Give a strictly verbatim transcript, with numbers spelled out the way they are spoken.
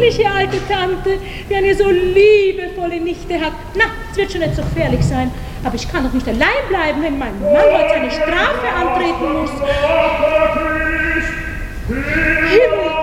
niedliche alte Tante, die eine so liebevolle Nichte hat. Na, es wird schon nicht so gefährlich sein. Aber ich kann doch nicht allein bleiben, wenn mein Mann heute seine Strafe antreten muss. Himmel!